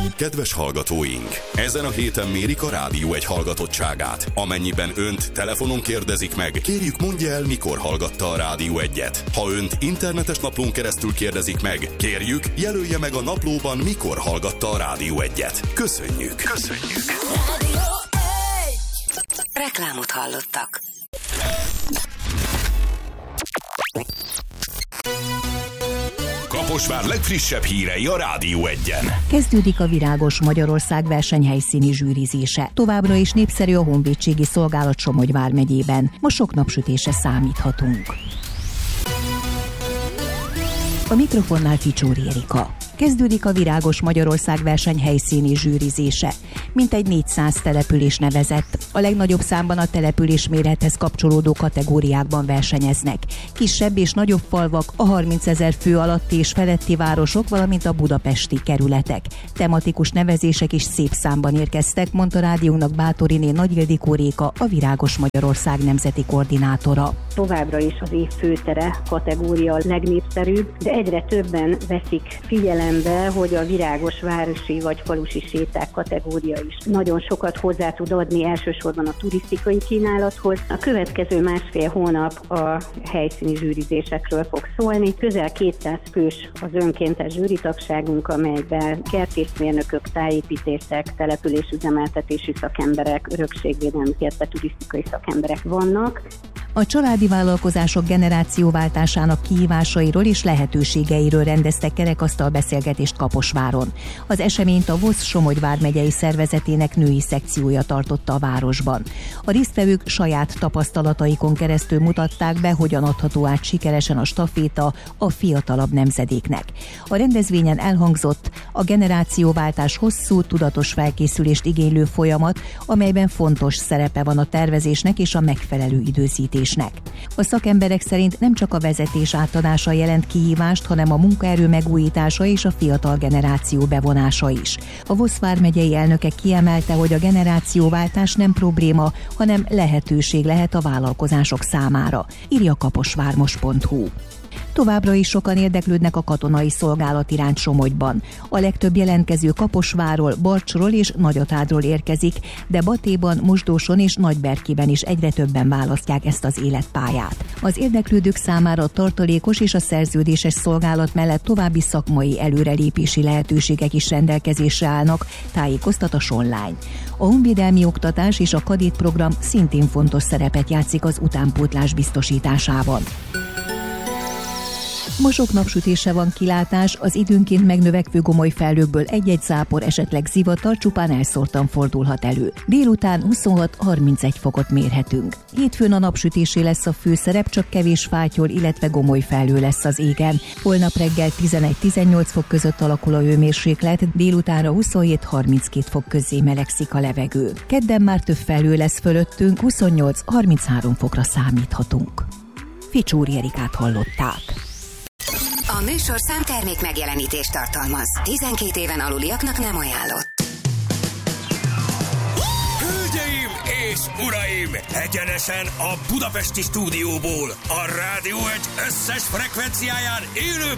Kedves hallgatóink! Ezen a héten mérik a Rádió Egy hallgatottságát. Amennyiben önt telefonon kérdezik meg, kérjük mondja el, mikor hallgatta a Rádió Egyet. Ha önt internetes naplón keresztül kérdezik meg, kérjük jelölje meg a naplóban, mikor hallgatta a Rádió Egyet. Köszönjük! Köszönjük! Reklámot hallottak. Kaposvár legfrissebb hírei a Rádió Egyen. Kezdődik a Virágos Magyarország versenyhelyszíni zsűrizése. Továbbra is népszerű a honvédségi szolgálat Somogy vármegyében. Ma sok napsütésre számíthatunk. A mikrofonnál Ficsóri Erika. Kezdődik a Virágos Magyarország versenyhelyszíni zsűrizése. Mintegy 400 település nevezett. A legnagyobb számban a település mérethez kapcsolódó kategóriákban versenyeznek. Kisebb és nagyobb falvak, a 30 000 fő alatti és feletti városok, valamint a budapesti kerületek. Tematikus nevezések is szép számban érkeztek, mondta rádiónak Bátoriné Nagy Ildikó Réka, a Virágos Magyarország nemzeti koordinátora. Továbbra is az év főtere kategória a legnépszerűbb, de egyre többen veszik figyelembe, hogy a virágos városi vagy falusi séták kategória is nagyon sokat hozzá tud adni, elsősorban a turisztikai kínálathoz. A következő másfél hónap a helyszíni zsűrizésekről fog szólni. Közel 200 fős az önkéntes zsűritagságunk, amelyben kertészmérnökök, tájépítészek, településüzemeltetési szakemberek, örökségvédelmi, illetve turisztikai szakemberek vannak. A családi vállalkozások generációváltásának kihívásairól és lehetőségeiről rendeztek kerekasztal beszélgetést Kaposváron. Az eseményt a VOSZ Somogy vármegyei szervezetének női szekciója tartotta a városban. A résztvevők saját tapasztalataikon keresztül mutatták be, hogyan adható át sikeresen a staféta a fiatalabb nemzedéknek. A rendezvényen elhangzott: a generációváltás hosszú, tudatos felkészülést igénylő folyamat, amelyben fontos szerepe van a tervezésnek és a megfelelő időzítésnek. A szakemberek szerint nem csak a vezetés átadása jelent kihívást, hanem a munkaerő megújítása és a fiatal generáció bevonása is. A VOSZ vármegyei elnöke kiemelte, hogy a generációváltás nem probléma, hanem lehetőség lehet a vállalkozások számára, írja kaposvármos.hu. Továbbra is sokan érdeklődnek a katonai szolgálat iránt Somogyban. A legtöbb jelentkező Kaposvárról, Barcsról és Nagyatádról érkezik, de Batéban, Mosdóson és Nagyberkiben is egyre többen választják ezt az életpályát. Az érdeklődők számára a tartalékos és a szerződéses szolgálat mellett további szakmai előrelépési lehetőségek is rendelkezésre állnak, tájékoztat a Sonline. A honvédelmi oktatás és a kadétprogram szintén fontos szerepet játszik az utánpótlás biztosításában. Ma sok napsütésre van kilátás, az időnként megnövekvő gomoly felhőkből egy-egy zápor, esetleg zivatar csupán elszórtan fordulhat elő. Délután 26-31 fokot mérhetünk. Hétfőn a napsütésé lesz a főszerep, csak kevés fátyol, illetve gomoly felhő lesz az égen. Holnap reggel 11-18 fok között alakul a hőmérséklet, délutánra 27-32 fok közé melegszik a levegő. Kedden már több felhő lesz fölöttünk, 28-33 fokra számíthatunk. Ficsóri Erikát hallották. A műsorszám termék megjelenítést tartalmaz. 12 éven aluliaknak nem ajánlott. Hölgyeim és uraim! Egyenesen a budapesti stúdióból, a Rádió Egy összes frekvenciáján élőben